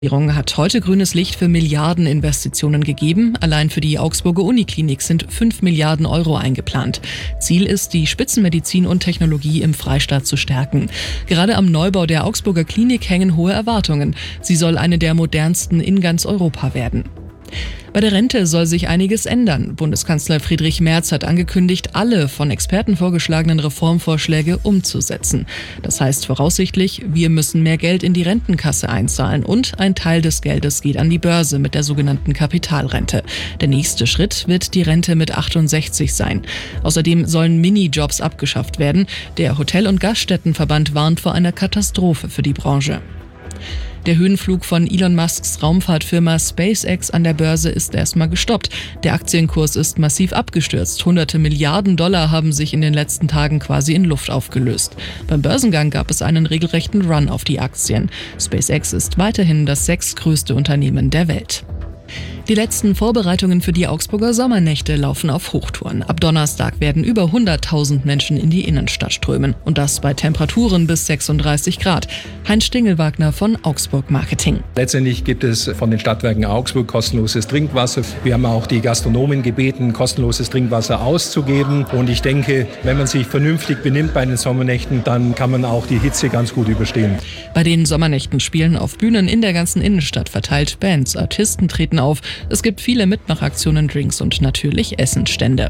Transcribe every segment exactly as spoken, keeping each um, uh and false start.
Die Regierung hat heute grünes Licht für Milliardeninvestitionen gegeben. Allein für die Augsburger Uniklinik sind fünf Milliarden Euro eingeplant. Ziel ist, die Spitzenmedizin und Technologie im Freistaat zu stärken. Gerade am Neubau der Augsburger Klinik hängen hohe Erwartungen. Sie soll eine der modernsten in ganz Europa werden. Bei der Rente soll sich einiges ändern. Bundeskanzler Friedrich Merz hat angekündigt, alle von Experten vorgeschlagenen Reformvorschläge umzusetzen. Das heißt voraussichtlich, wir müssen mehr Geld in die Rentenkasse einzahlen und ein Teil des Geldes geht an die Börse mit der sogenannten Kapitalrente. Der nächste Schritt wird die Rente mit achtundsechzig sein. Außerdem sollen Minijobs abgeschafft werden. Der Hotel- und Gaststättenverband warnt vor einer Katastrophe für die Branche. Der Höhenflug von Elon Musks Raumfahrtfirma SpaceX an der Börse ist erstmal gestoppt. Der Aktienkurs ist massiv abgestürzt. Hunderte Milliarden Dollar haben sich in den letzten Tagen quasi in Luft aufgelöst. Beim Börsengang gab es einen regelrechten Run auf die Aktien. SpaceX ist weiterhin das sechstgrößte Unternehmen der Welt. Die letzten Vorbereitungen für die Augsburger Sommernächte laufen auf Hochtouren. Ab Donnerstag werden über hunderttausend Menschen in die Innenstadt strömen. Und das bei Temperaturen bis sechsunddreißig Grad. Heinz Stingelwagner von Augsburg Marketing. Letztendlich gibt es von den Stadtwerken Augsburg kostenloses Trinkwasser. Wir haben auch die Gastronomen gebeten, kostenloses Trinkwasser auszugeben. Und ich denke, wenn man sich vernünftig benimmt bei den Sommernächten, dann kann man auch die Hitze ganz gut überstehen. Bei den Sommernächten spielen auf Bühnen in der ganzen Innenstadt verteilt Bands, Artisten treten auf. Es gibt viele Mitmachaktionen, Drinks und natürlich Essensstände.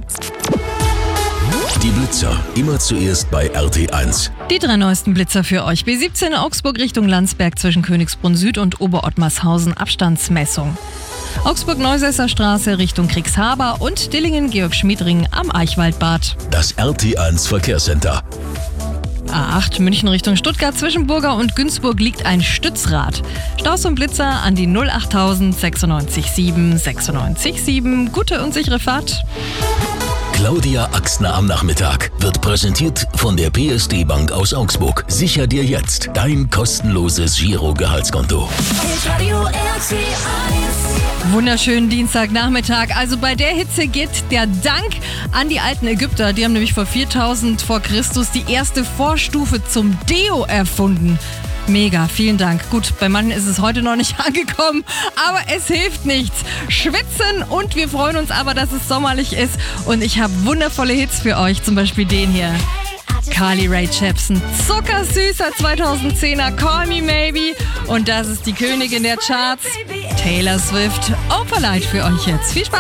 Die Blitzer, immer zuerst bei R T eins. Die drei neuesten Blitzer für euch. B siebzehn Augsburg Richtung Landsberg zwischen Königsbrunn Süd und Oberottmarshausen Abstandsmessung. Augsburg-Neusesser Straße Richtung Kriegshaber und Dillingen-Georg-Schmiedring am Eichwaldbad. Das R T eins Verkehrscenter. A acht München Richtung Stuttgart zwischen Burga und Günzburg liegt ein Stützrad. Staus und Blitzer an die null achttausend sechsundneunzig sieben sechsundneunzig sieben. Gute und sichere Fahrt. Claudia Axner am Nachmittag wird präsentiert von der P S D Bank aus Augsburg. Sicher dir jetzt dein kostenloses Giro-Gehaltskonto. Wunderschönen Dienstagnachmittag. Also bei der Hitze geht der Dank an die alten Ägypter. Die haben nämlich vor viertausend vor Christus die erste Vorstufe zum Deo erfunden. Mega, vielen Dank. Gut, bei manchen ist es heute noch nicht angekommen, aber es hilft nichts. Schwitzen und wir freuen uns aber, dass es sommerlich ist. Und ich habe wundervolle Hits für euch, zum Beispiel den hier. Carly Rae Jepsen, zuckersüßer zweitausendzehner Call Me Maybe. Und das ist die Königin der Charts, Taylor Swift, Opalite für euch jetzt. Viel Spaß!